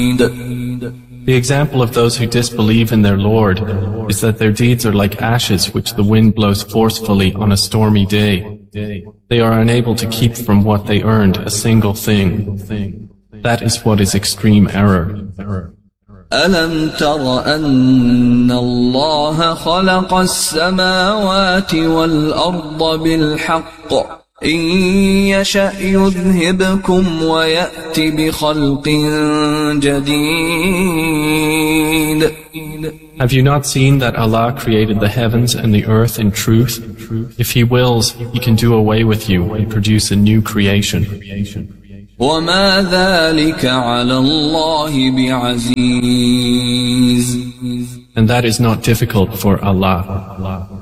The example of those who disbelieve in their Lord is that their deeds are like ashes which the wind blows forcefully on a stormy day. They are unable to keep from what they earned a single thing. That is what is extreme error. ألم تر أن الله خلق السماوات والأرض بالحق إن يشأ يذهبكم ويأت بخلق جديد. Have you not seen that Allah created the heavens and the earth in truth? If He wills, He can do away with you and produce a new creation. وما ذلك على الله بعزيز. And that is not difficult for Allah.